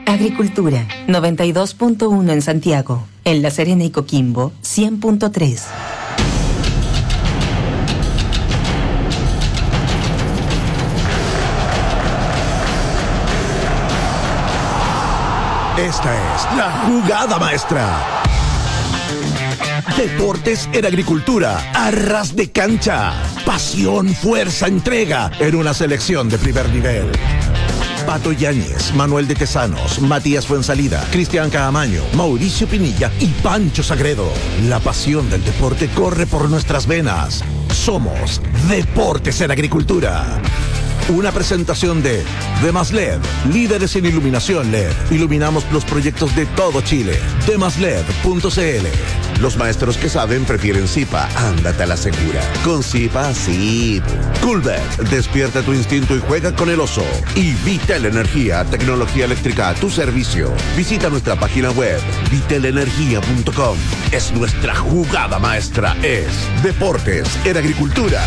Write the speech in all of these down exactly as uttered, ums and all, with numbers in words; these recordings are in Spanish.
Agricultura, noventa y dos punto uno en Santiago. En La Serena y Coquimbo, cien punto tres. Esta es la jugada maestra. Deportes en agricultura, a ras de cancha. Pasión, fuerza, entrega en una selección de primer nivel. Pato Yáñez, Manuel de Tesanos, Matías Fuensalida, Cristian Caamaño, Mauricio Pinilla y Pancho Sagredo. La pasión del deporte corre por nuestras venas. Somos Deportes en Agricultura. Una presentación de Demas L E D, líderes en iluminación L E D. Iluminamos los proyectos de todo Chile. demas led punto c l. Los maestros que saben prefieren Zipa. Ándate a la segura. Con Zipa, sí. Coolbet, despierta tu instinto y juega con el oso. Y Vitel Energía, tecnología eléctrica a tu servicio. Visita nuestra página web, vitel energía punto com. Es nuestra jugada maestra. Es Deportes en Agricultura.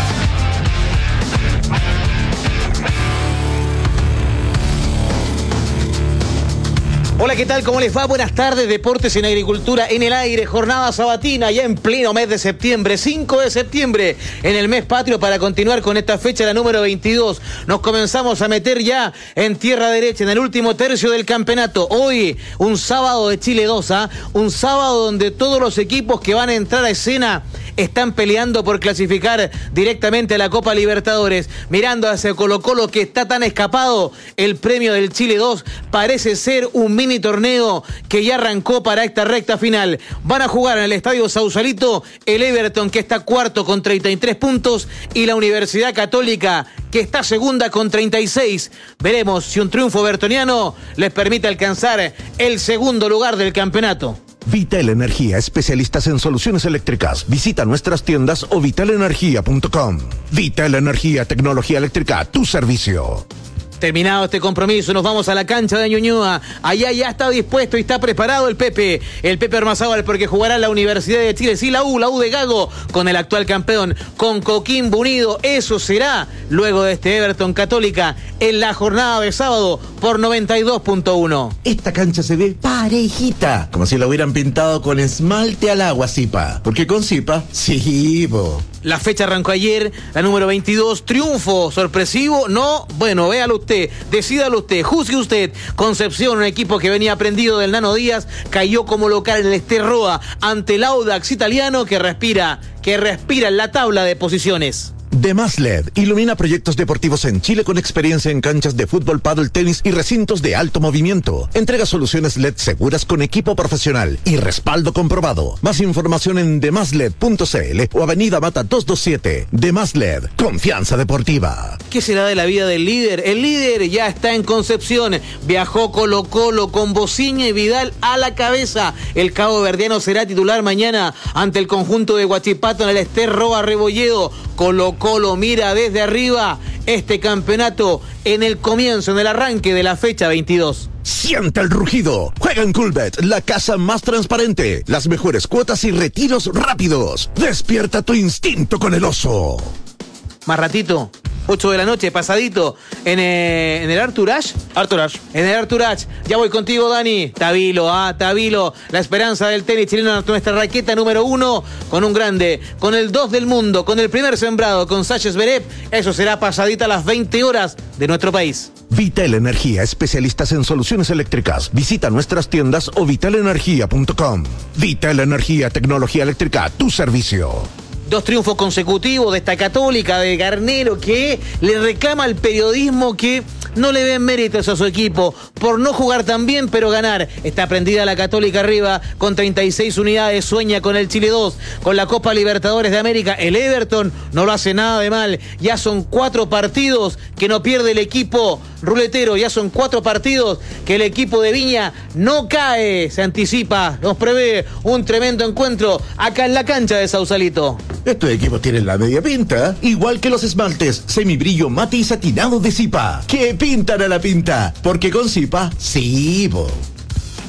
Hola, ¿qué tal? ¿Cómo les va? Buenas tardes, Deportes en Agricultura en el aire, jornada sabatina ya en pleno mes de septiembre, cinco de septiembre, en el mes patrio para continuar con esta fecha, la número veintidós. Nos comenzamos a meter ya en tierra derecha, en el último tercio del campeonato. Hoy, un sábado de Chile dos, ¿ah? Un sábado donde todos los equipos que van a entrar a escena están peleando por clasificar directamente a la Copa Libertadores. Mirando hacia Colo-Colo, que está tan escapado, el premio del Chile dos parece ser un mini torneo que ya arrancó para esta recta final. Van a jugar en el Estadio Sausalito el Everton, que está cuarto con treinta y tres puntos, y la Universidad Católica, que está segunda con treinta y seis. Veremos si un triunfo bertoniano les permite alcanzar el segundo lugar del campeonato. Vitel Energía, especialistas en soluciones eléctricas. Visita nuestras tiendas o vitel energía punto com. Vitel Energía, tecnología eléctrica a tu servicio. Terminado este compromiso, nos vamos a la cancha de Ñuñoa. Allá ya está dispuesto y está preparado el Pepe. El Pepe Ormazábal, porque jugará la Universidad de Chile. Sí, la U, la U de Gago, con el actual campeón, con Coquimbo Unido. Eso será luego de este Everton Católica en la jornada de sábado por noventa y dos punto uno. Esta cancha se ve parejita, como si la hubieran pintado con esmalte al agua, Zipa. Porque con Zipa, sí, bo. La fecha arrancó ayer, la número veintidós. Triunfo sorpresivo, no, bueno, véalo usted, decídalo usted, juzgue usted. Concepción, un equipo que venía aprendido del Nano Díaz, cayó como local en el Sterroa ante el Audax italiano, que respira, que respira en la tabla de posiciones. Demas L E D ilumina proyectos deportivos en Chile con experiencia en canchas de fútbol, pádel, tenis y recintos de alto movimiento. Entrega soluciones L E D seguras con equipo profesional y respaldo comprobado. Más información en demas led punto c l o Avenida Mata doscientos veintisiete. Demas L E D, confianza deportiva. ¿Qué será de la vida del líder? El líder ya está en Concepción. Viajó Colo-Colo con Bociña y Vidal a la cabeza. El cabo verdiano será titular mañana ante el conjunto de Huachipato en el Sterroa Rebolledo. Colo-Colo mira desde arriba este campeonato en el comienzo, en el arranque de la fecha veintidós. Siente el rugido. Juega en Coolbet, la casa más transparente. Las mejores cuotas y retiros rápidos. Despierta tu instinto con el oso. Más ratito, ocho de la noche, pasadito, en, eh, en el Arthur Ashe. Arthur Ashe. En el Arthur Ashe. Ya voy contigo, Dani. Tabilo, ah, Tabilo. La esperanza del tenis chileno, nuestra raqueta número uno, con un grande, con el dos del mundo, con el primer sembrado, con Sasha Zverev. Eso será pasadita a las veinte horas de nuestro país. Vitel Energía, especialistas en soluciones eléctricas. Visita nuestras tiendas o vitel energía punto com. Vitel Energía, tecnología eléctrica a tu servicio. Dos triunfos consecutivos de esta Católica, de Garnero, que le reclama al periodismo que no le den méritos a su equipo por no jugar tan bien, pero ganar. Está prendida la Católica arriba con treinta y seis unidades, sueña con el Chile dos, con la Copa Libertadores de América. El Everton no lo hace nada de mal. Ya son cuatro partidos que no pierde el equipo ruletero, ya son cuatro partidos que el equipo de Viña no cae. Se anticipa, nos prevé un tremendo encuentro acá en la cancha de Sausalito. Estos equipos tienen la media pinta, igual que los esmaltes semibrillo mate y satinado de Zipa, que pintan a la pinta, porque con Zipa, sí, bo.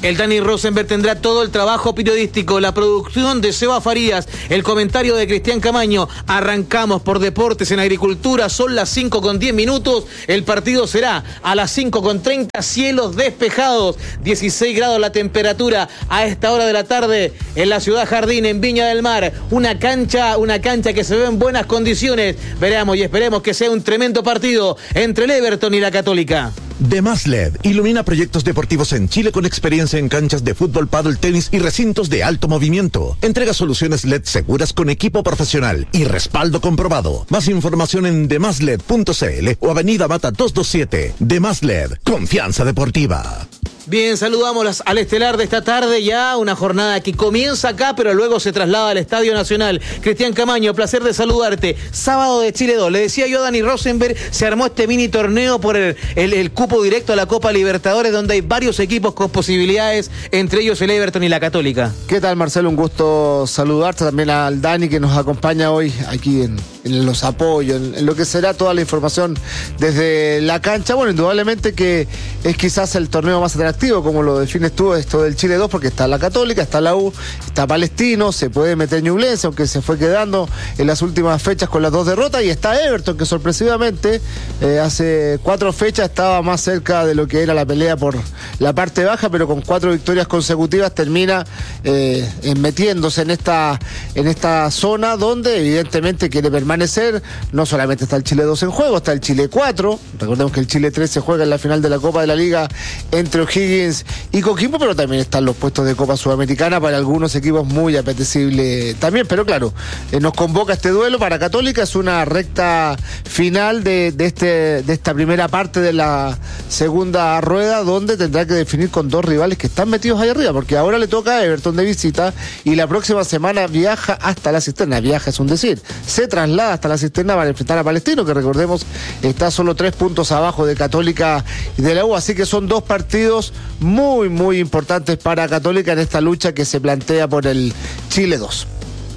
El Dani Rosenberg tendrá todo el trabajo periodístico, la producción de Seba Farías, el comentario de Cristian Camaño. Arrancamos por Deportes en Agricultura, son las cinco con diez minutos, el partido será a las cinco con treinta, cielos despejados, dieciséis grados la temperatura a esta hora de la tarde en la Ciudad Jardín, en Viña del Mar, una cancha, una cancha que se ve en buenas condiciones. Veremos y esperemos que sea un tremendo partido entre el Everton y la Católica. Demás L E D ilumina proyectos deportivos en Chile con experiencia en canchas de fútbol, pádel, tenis y recintos de alto movimiento. Entrega soluciones L E D seguras con equipo profesional y respaldo comprobado. Más información en demasled punto cl o Avenida Mata doscientos veintisiete. Demás L E D, confianza deportiva. Bien, saludamos al estelar de esta tarde, ya una jornada que comienza acá, pero luego se traslada al Estadio Nacional. Cristian Camaño, placer de saludarte. Sábado de Chile dos, le decía yo a Dani Rosenberg, se armó este mini torneo por el, el, el cupo directo a la Copa Libertadores, donde hay varios equipos con posibilidades, entre ellos el Everton y la Católica. ¿Qué tal, Marcelo? Un gusto saludarte, también al Dani que nos acompaña hoy aquí en, en los apoyos, en, en lo que será toda la información desde la cancha. Bueno, indudablemente que es quizás el torneo más atractivo, como lo defines tú, esto del Chile dos, porque está la Católica, está la U, está Palestino, se puede meter Ñublense, aunque se fue quedando en las últimas fechas con las dos derrotas, y está Everton, que sorpresivamente eh, hace cuatro fechas estaba más cerca de lo que era la pelea por la parte baja, pero con cuatro victorias consecutivas termina eh, metiéndose en esta, en esta zona donde evidentemente quiere permanecer. No solamente está el Chile dos en juego, está el Chile cuatro, recordemos que el Chile tres se juega en la final de la Copa de la Liga entre O'Higgins y Coquimbo, pero también están los puestos de Copa Sudamericana para algunos equipos muy apetecibles también. Pero claro, eh, nos convoca este duelo para Católica, es una recta final de, de, este, de esta primera parte de la segunda rueda, donde tendrá que definir con dos rivales que están metidos ahí arriba, porque ahora le toca a Everton de visita y la próxima semana viaja hasta la Cisterna, viaja es un decir, se traslada hasta la Cisterna para enfrentar a Palestino, que recordemos está solo tres puntos abajo de Católica y de la U, así que son dos partidos muy, muy importantes para Católica en esta lucha que se plantea por el Chile dos.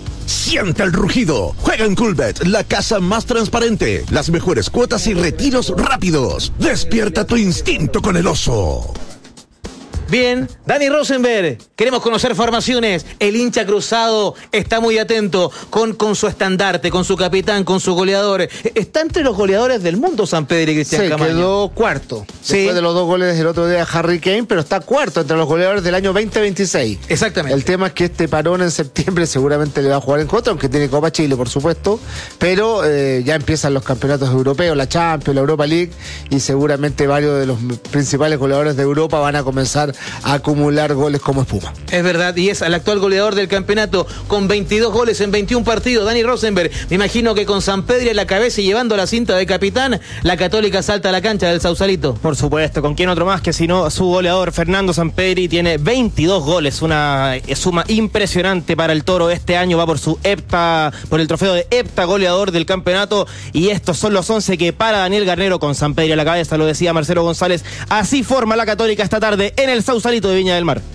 Siente el rugido. Juega en Coolbet, la casa más transparente. Las mejores cuotas y retiros rápidos. Despierta tu instinto con el oso. Bien, Dani Rosenberg, queremos conocer formaciones. El hincha cruzado está muy atento con, con su estandarte, con su capitán, con su goleador. Está entre los goleadores del mundo San Pedro y Cristian sí, Camaño. Quedó cuarto. Sí. Después de los dos goles del otro día Harry Kane, pero está cuarto entre los goleadores del año veinte veintiséis. Exactamente. El tema es que este parón en septiembre seguramente le va a jugar en contra, aunque tiene Copa Chile, por supuesto, pero eh, ya empiezan los campeonatos europeos, la Champions, la Europa League, y seguramente varios de los principales goleadores de Europa van a comenzar a acumular goles como espuma. Es verdad, y es el actual goleador del campeonato con veintidós goles en veintiún partidos. Dani Rosenberg, me imagino que con San Pedro en la cabeza y llevando la cinta de capitán, la Católica salta a la cancha del Sausalito. Por supuesto, ¿con quién otro más que si no su goleador Fernando Sampedri? Tiene veintidós goles, una suma impresionante para el Toro. Este año va por su hepta, por el trofeo de hepta goleador del campeonato, y estos son los once que para Daniel Garnero con Sampedri a la cabeza, lo decía Marcelo González. Así forma la Católica esta tarde en el Sausalito de Viña del Mar.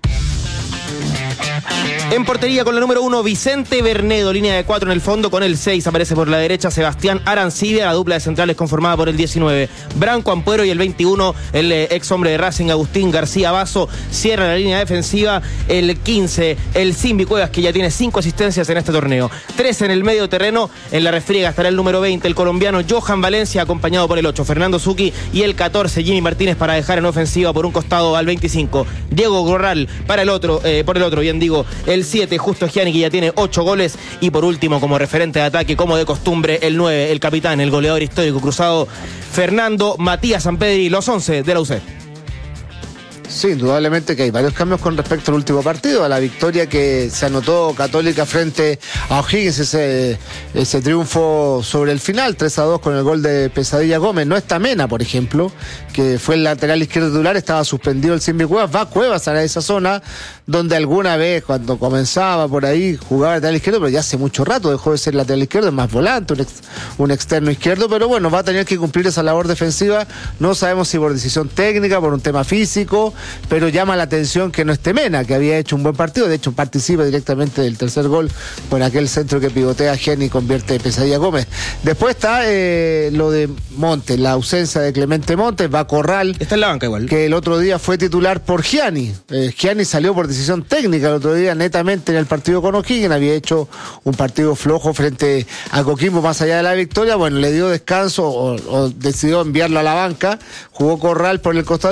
En portería con la número uno, Vicente Bernedo, línea de cuatro en el fondo, con el seis aparece por la derecha Sebastián Arancibia, la dupla de centrales conformada por el diecinueve, Branco Ampuero, y el veintiuno, el eh, ex hombre de Racing, Agustín García Basso, cierra la línea defensiva, el quince, el Simbi Cuevas, que ya tiene cinco asistencias en este torneo, tres en el medio terreno, en la refriega estará el número veinte, el colombiano Johan Valencia, acompañado por el ocho, Fernando Zucchi, y el catorce, Jimmy Martínez, para dejar en ofensiva por un costado al veinticinco, Diego Gorral para el otro, eh, por el otro, bien digo, el siete, Justo Gianni, que ya tiene ocho goles, y por último, como referente de ataque, como de costumbre, el nueve, el capitán, el goleador histórico cruzado, Fernando Matías Sampedri, los once de la U C. Sí, indudablemente que hay varios cambios con respecto al último partido, a la victoria que se anotó Católica frente a O'Higgins, ese, ese triunfo sobre el final, tres a dos con el gol de Pesadilla Gómez. No está Mena, por ejemplo, que fue el lateral izquierdo titular, estaba suspendido el Simbi Cuevas, va Cuevas a esa zona donde alguna vez cuando comenzaba por ahí jugaba lateral izquierdo, pero ya hace mucho rato dejó de ser lateral izquierdo, es más volante, un, ex, un externo izquierdo, pero bueno, va a tener que cumplir esa labor defensiva, no sabemos si por decisión técnica, por un tema físico, pero llama la atención que no esté Mena, que había hecho un buen partido, de hecho participa directamente del tercer gol con aquel centro que pivotea a Gianni y convierte Pesadilla Gómez. Después está eh, lo de Montes, la ausencia de Clemente Montes, va Corral. Está en la banca igual. Que el otro día fue titular por Gianni. Eh, Gianni salió por decisión técnica el otro día, netamente en el partido con O'Higgins, había hecho un partido flojo frente a Coquimbo más allá de la victoria, bueno, le dio descanso o, o decidió enviarlo a la banca, jugó Corral por el costado